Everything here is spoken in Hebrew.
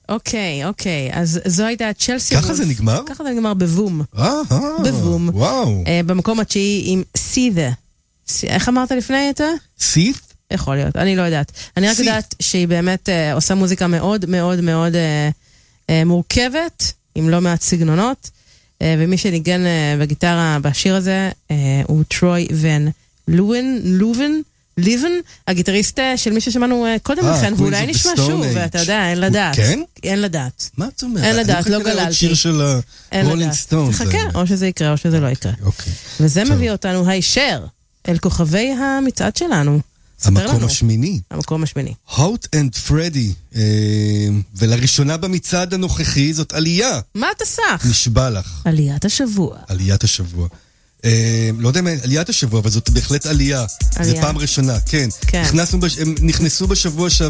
אוקיי, אז זו הייתה צ'לסי. ככה זה נגמר? ככה זה נגמר בבום. בבום. וואו. במקום התשיעי עם סידה. איך אמרת לפני את זה? סיף? יכול להיות, אני לא יודעת. אני רק יודעת שהיא באמת עושה מוזיקה מאוד מאוד מאוד מורכבת, עם לא מעט סגנונות, ומי שניגן בגיטרה בשיר הזה הוא טרוי ון ליבן, הגיטריסט של מי ששמענו קודם לכן, ואולי נשמע שוב, ואתה יודע, אין לדעת. כן? אין לדעת. מה את אומרת? אין לדעת, לא גללתי. אני מחכה לעוד שיר של הרולינג סטונס. תחכה, או שזה יקרה, או שזה לא יקרה. וזה מביא אותנו הישר אל כוכבי המצעד שלנו. המקום השמיני. המקום השמיני. Hot and Freddy. ולראשונה במצעד הנוכחי זאת עלייה. מה אתה סך? נשבע לך. עליית השבוע. עליית השבוע. לא יודע מה עליית השבוע, אבל זאת בהחלט עלייה. זה פעם ראשונה, כן. הם נכנסו בשבוע שעבר.